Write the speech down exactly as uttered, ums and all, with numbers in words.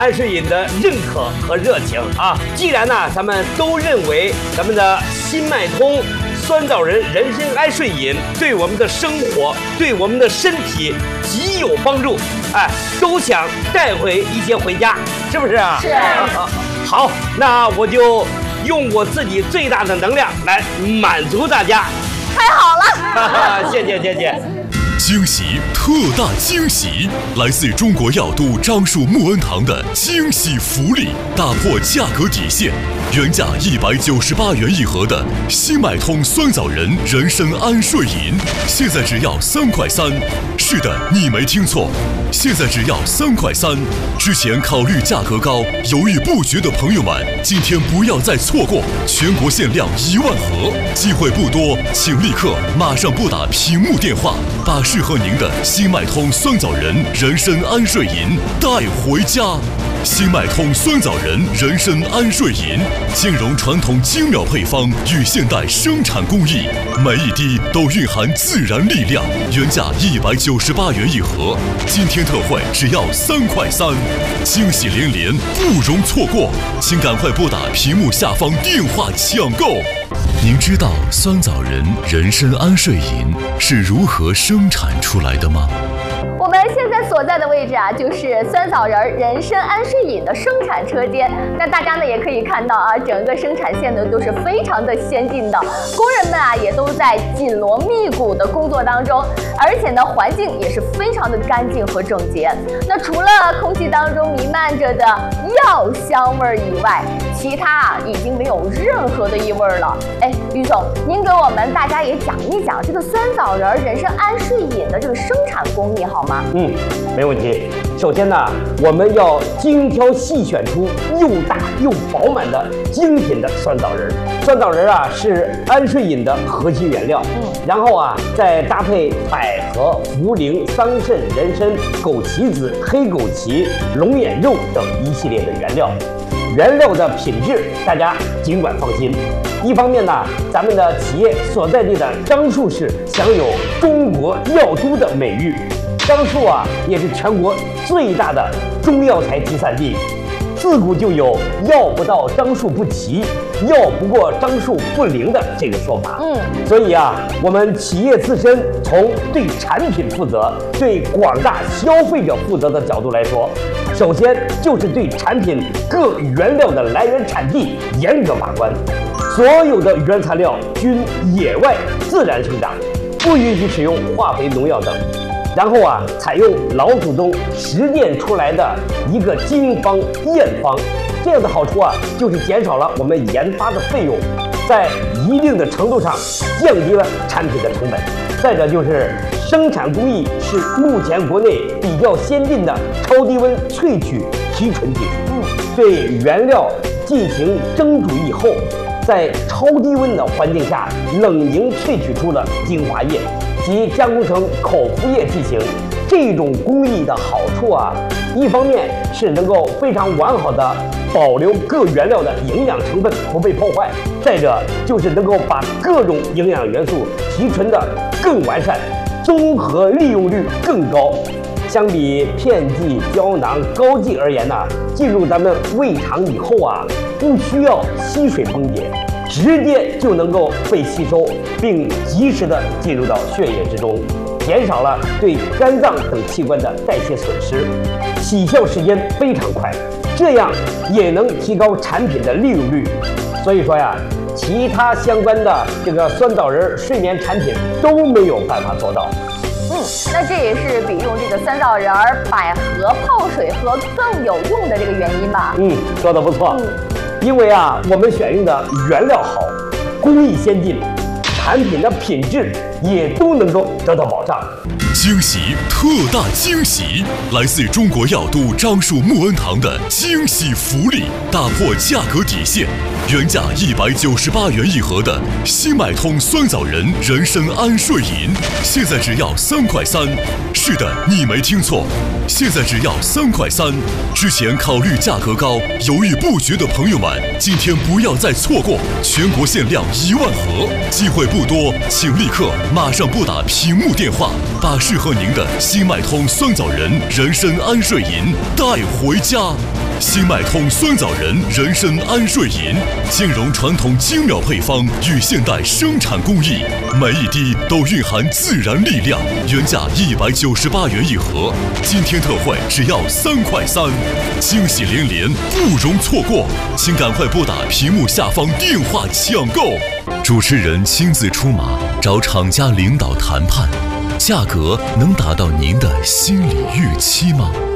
安睡饮的认可和热情啊！既然呢，咱们都认为咱们的新脉通酸枣仁人参安睡饮对我们的生活、对我们的身体极有帮助，哎，都想带回一些回家，是不是啊？ 是。 好，那我就用我自己最大的能量来满足大家。 太好了！ 谢谢谢谢。 惊喜，特大惊喜！来自中国药都樟树木恩堂的惊喜福利，打破价格底线，原价一百九十八元一盒的新脉通酸枣仁人参安睡饮，现在只要三块三。是的，你没听错，现在只要三块三。之前考虑价格高，犹豫不决的朋友们，今天不要再错过，全国限量一万盒，机会不多，请立刻马上拨打屏幕电话，把适合您的新脉通酸枣仁人参安睡饮带回家。新脉通酸枣仁人参安睡饮兼容传统精妙配方与现代生产工艺，每一滴都蕴含自然力量，原价一百九十八元一盒，今天特惠只要三块三，惊喜连连，不容错过，请赶快拨打屏幕下方电话抢购。您知道酸枣仁人参安睡饮是如何生产出来的吗？ 我们现在所在的位置啊，就是酸枣仁人参安睡饮的生产车间。那大家呢也可以看到啊，整个生产线呢都是非常的先进的，工人们啊也都在紧锣密鼓的工作当中，而且呢环境也是非常的干净和整洁。那除了空气当中弥漫着的药香味以外，其他啊已经没有任何的异味了。哎，于总，您给我们大家也讲一讲这个酸枣仁人参安睡饮的这个生产工艺好吗？ 嗯，没问题。首先呢，我们要精挑细选出又大又饱满的精品的酸枣仁。酸枣仁啊是安睡饮的核心原料，嗯，然后啊再搭配百合、茯苓、桑葚、人参、枸杞子、黑枸杞、龙眼肉等一系列的原料。原料的品质，大家尽管放心。一方面呢，咱们的企业所在地的樟树市享有中国药都的美誉。樟树啊，也是全国最大的中药材集散地。自古就有“药不到樟树不齐，药不过樟树不灵”的这个说法。嗯，所以啊，我们企业自身从对产品负责、对广大消费者负责的角度来说，首先就是对产品各原料的来源产地严格把关，所有的原材料均野外自然生长，不允许使用化肥、农药等。然后啊，采用老祖宗实践出来的一个经方验方，这样的好处啊，就是减少了我们研发的费用，在一定的程度上降低了产品的成本。再者就是生产工艺是目前国内比较先进的超低温萃取提纯技术，嗯，对原料进行蒸煮以后，在超低温的环境下冷凝萃取出了精华液，及加工成口服液剂型。这种工艺的好处啊，一方面是能够非常完好的保留各原料的营养成分不被破坏，再者就是能够把各种营养元素提纯的更完善，综合利用率更高。相比片剂、胶囊、膏剂而言呢、啊，进入咱们胃肠以后啊，不需要吸水崩解，直接就能够被吸收，并及时的进入到血液之中，减少了对肝脏等器官的代谢损失，起效时间非常快，这样也能提高产品的利用率。所以说呀，其他相关的这个酸枣仁睡眠产品都没有办法做到。 嗯，那这也是比用这个酸枣仁、百合泡水喝更有用的这个原因吧？ 嗯，说的不错。嗯，因为啊，我们选用的原料好，工艺先进，产品的品质也都能够得到保障。 惊喜，特大惊喜！来自中国药都樟树木恩堂的惊喜福利，打破价格底线，原价一百九十八元一盒的新脉通酸枣仁人参安睡饮，现在只要三块三。是的，你没听错，现在只要三块三。之前考虑价格高，犹豫不决的朋友们，今天不要再错过，全国限量一万盒，机会不多，请立刻马上拨打屏幕电话，把适合您的新脉通酸枣仁人参安睡饮带回家。 新脉通酸枣仁人参安睡饮，兼容传统精妙配方与现代生产工艺，每一滴都蕴含自然力量。原价一百九十八元一盒，今天特惠只要三块三，惊喜连连，不容错过，请赶快拨打屏幕下方电话抢购。主持人亲自出马，找厂家领导谈判，价格能达到您的心理预期吗？